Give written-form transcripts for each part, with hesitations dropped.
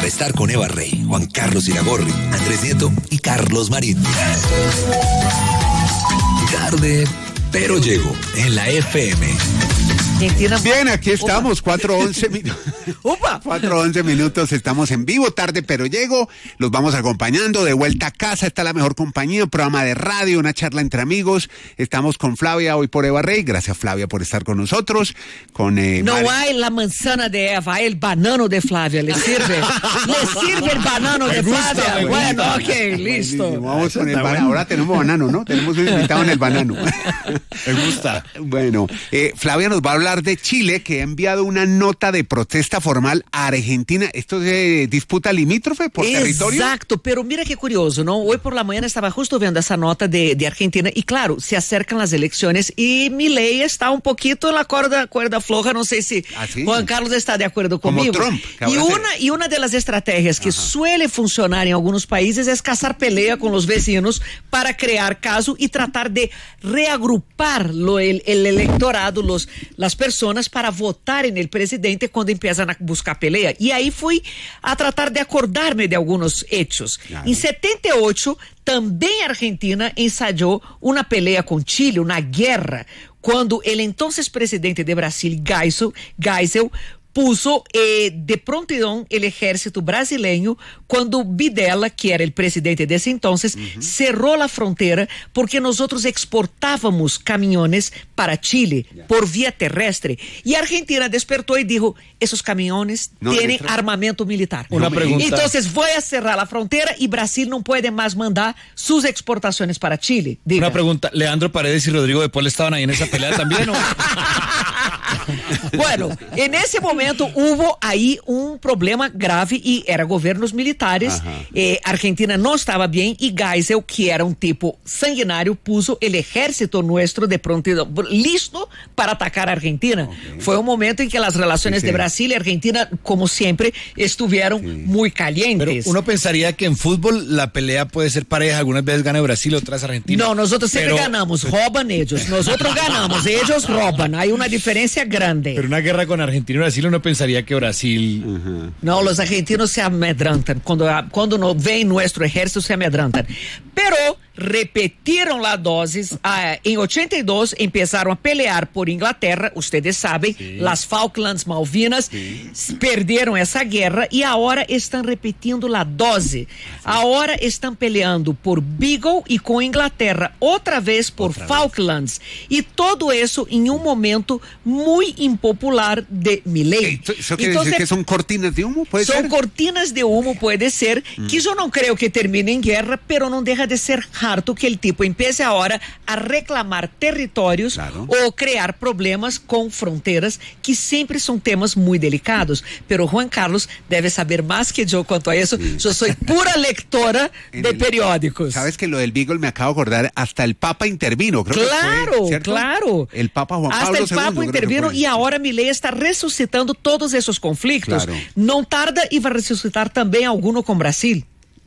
estar con Eva Rey, Juan Carlos Iragorri, Andrés Nieto y Carlos Marín. Tarde, pero llego en la FM. Bien, aquí estamos, 4:11 minutos. 4:11 minutos, estamos en vivo, tarde pero llego, los vamos acompañando, de vuelta a casa, está la mejor compañía, un programa de radio, una charla entre amigos, estamos con Flavia hoy por Eva Rey, gracias Flavia por estar con nosotros, con No hay la manzana de Eva, hay el banano de Flavia, ¿le sirve? ¿Le sirve el banano de Flavia? Bueno, ok, listo. Vamos con el banano, ahora tenemos banano, ¿no? Tenemos un invitado en el banano. Me gusta. Bueno, Flavia nos va a hablar de Chile, que ha enviado una nota de protesta formal a Argentina. ¿Esto es disputa limítrofe por territorio? Exacto, pero mira qué curioso, ¿no? Hoy por la mañana estaba justo viendo esa nota de Argentina y claro, se acercan las elecciones y Milei está un poquito en la cuerda floja, no sé si Juan Carlos está de acuerdo conmigo. Como Trump. Y una de las estrategias que suele funcionar en algunos países es cazar pelea con los vecinos para crear caso y tratar de reagrupar el electorado, las personas para votar en el presidente cuando empiezan a buscar pelea. Y ahí fui a tratar de acordarme de algunos hechos. Claro. En 78, también Argentina ensayó una pelea con Chile, una guerra, cuando el entonces presidente de Brasil, Geisel, puso de prontidão el ejército brasileño cuando Videla, que era el presidente de ese entonces, cerró la frontera porque nosotros exportábamos camiones para Chile por vía terrestre. Y Argentina despertó y dijo, esos camiones tienen armamento militar. Una pregunta. Entonces voy a cerrar la frontera y Brasil no puede más mandar sus exportaciones para Chile. Diga. Una pregunta, ¿Leandro Paredes y Rodrigo de Paul estaban ahí en esa pelea también o...? Bueno, en ese momento hubo ahí un problema grave y eran gobiernos militares. Argentina no estaba bien y Geisel, que era un tipo sanguinario, puso el ejército nuestro de pronto listo para atacar a Argentina. Fue un momento en que las relaciones de Brasil y Argentina, como siempre, estuvieron muy calientes. Pero uno pensaría que en fútbol la pelea puede ser pareja, algunas veces gana Brasil, otras Argentina. No, nosotros siempre ganamos, roban ellos, nosotros ganamos, ellos roban, hay una diferencia grande. Pero una guerra con Argentina y Brasil uno pensaría que Brasil... No, los argentinos se amedrantan, cuando no ven nuestro ejército se amedrantan. Pero repetieron la dosis, en 82 empezaron a pelear por Inglaterra, ustedes saben, las Falklands, Malvinas, perdieron esa guerra y ahora están repitiendo la dosis. Ahora están peleando por Beagle y con Inglaterra, otra vez por Falklands. Y todo eso en un momento muy impopular de Milei. ¿Eso quiere decir que son cortinas de humo? ¿Puede ser? Son cortinas de humo, puede ser, que yo no creo que termine en guerra, pero no deja de ser harto que el tipo empiece ahora a reclamar territorios o crear problemas con fronteras, que siempre son temas muy delicados. Pero Juan Carlos debe saber más que yo cuanto a eso. Yo soy pura lectora de periódicos. Sabes que lo del Beagle me acabo de acordar, hasta el Papa intervino, creo que fue, ¿cierto? Claro. El Papa Juan Pablo II. Hasta el Papa intervino y ahora Milei está resucitando todos esos conflictos. Claro. No tarda y va a resucitar también alguno con Brasil.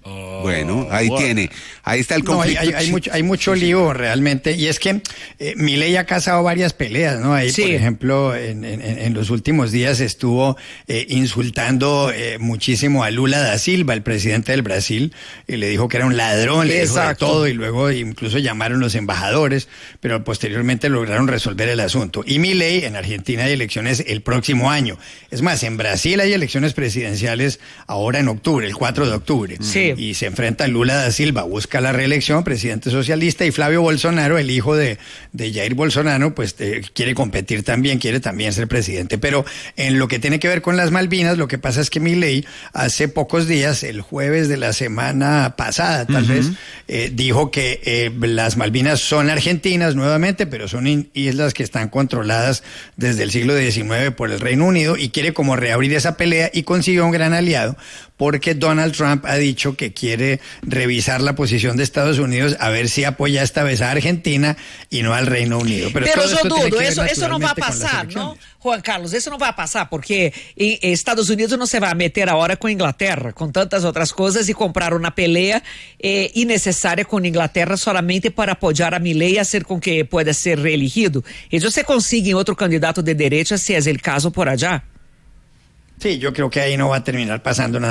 Bueno, ahí tiene, ahí está el conflicto. Hay mucho lío realmente, y es que Milei ha cazado varias peleas, ¿no? Ahí, por ejemplo, en los últimos días estuvo insultando muchísimo a Lula da Silva, el presidente del Brasil, y le dijo que era un ladrón, le dijo de todo, y luego incluso llamaron los embajadores, pero posteriormente lograron resolver el asunto. Y Milei, en Argentina hay elecciones el próximo año. Es más, en Brasil hay elecciones presidenciales ahora en octubre, el 4 de octubre. Y se enfrenta a Lula da Silva, busca la reelección, presidente socialista, y Flavio Bolsonaro, el hijo de Jair Bolsonaro, pues quiere competir también, quiere también ser presidente. Pero en lo que tiene que ver con las Malvinas, lo que pasa es que Milei hace pocos días, el jueves de la semana pasada tal vez, dijo que las Malvinas son argentinas nuevamente, pero son islas que están controladas desde el siglo XIX por el Reino Unido, y quiere como reabrir esa pelea, y consiguió un gran aliado, porque Donald Trump ha dicho que quiere revisar la posición de Estados Unidos a ver si apoya esta vez a Argentina y no al Reino Unido. Pero yo dudo, eso no va a pasar, ¿no? Juan Carlos, eso no va a pasar porque Estados Unidos no se va a meter ahora con Inglaterra, con tantas otras cosas, y comprar una pelea innecesaria con Inglaterra solamente para apoyar a Milei y hacer con que pueda ser reelegido. Ellos se consiguen otro candidato de derecha si es el caso por allá. Sí, yo creo que ahí no va a terminar pasando nada.